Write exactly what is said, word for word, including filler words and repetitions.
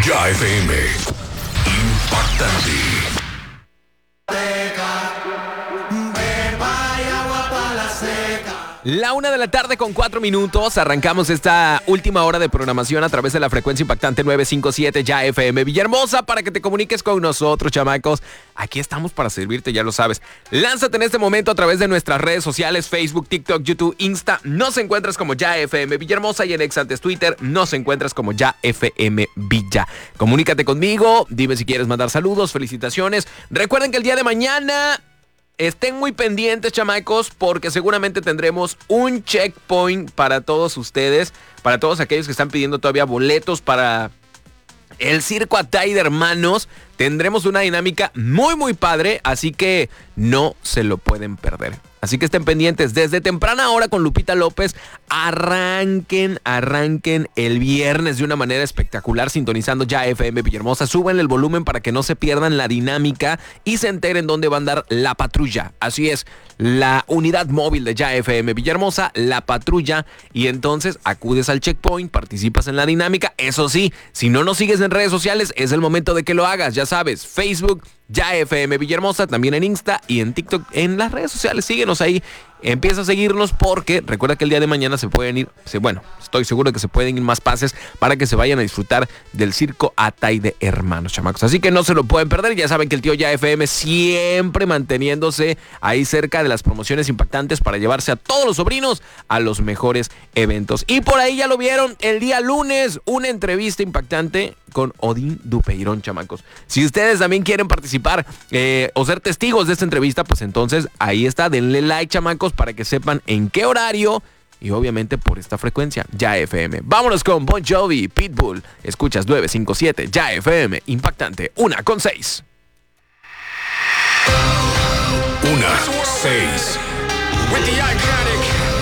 Ya F M. Impactante. La una de la tarde con cuatro minutos. Arrancamos esta última hora de programación a través de la frecuencia impactante novecientos cincuenta y siete Ya F M Villahermosa para que te comuniques con nosotros, chamacos. Aquí estamos para servirte, ya lo sabes. Lánzate en este momento a través de nuestras redes sociales, Facebook, TikTok, YouTube, Insta. Nos encuentras como Ya F M Villahermosa y en ex antes Twitter nos encuentras como Ya F M Villa. Comunícate conmigo, dime si quieres mandar saludos, felicitaciones. Recuerden que el día de mañana estén muy pendientes, chamacos, porque seguramente tendremos un checkpoint para todos ustedes, para todos aquellos que están pidiendo todavía boletos para el Circo Atay de Hermanos. Tendremos una dinámica muy muy padre, así que no se lo pueden perder. Así que estén pendientes desde temprana hora con Lupita López. Arranquen, arranquen el viernes de una manera espectacular sintonizando Ya F M Villahermosa. Suben el volumen para que no se pierdan la dinámica y se enteren dónde va a andar la patrulla. Así es, la unidad móvil de Ya F M Villahermosa, la patrulla. Y entonces acudes al checkpoint, participas en la dinámica. Eso sí, si no nos sigues en redes sociales, es el momento de que lo hagas. Ya sabes, Facebook, Ya F M Villahermosa, también en Insta y en TikTok, en las redes sociales. Síguenos ahí, empieza a seguirnos porque recuerda que el día de mañana se pueden ir, se, bueno, estoy seguro que se pueden ir más pases para que se vayan a disfrutar del Circo Atay de Hermanos, chamacos. Así que no se lo pueden perder. Ya saben que el tío Ya F M siempre manteniéndose ahí cerca de las promociones impactantes para llevarse a todos los sobrinos a los mejores eventos. Y por ahí ya lo vieron, el día lunes, una entrevista impactante con Odín Dupeirón, chamacos. Si ustedes también quieren participar eh, o ser testigos de esta entrevista, pues entonces ahí está, denle like, chamacos, para que sepan en qué horario y obviamente por esta frecuencia, Ya F M. Vámonos con Bon Jovi, Pitbull. Escuchas novecientos cincuenta y siete Ya F M, impactante, una con seis. Una, seis. With the iconic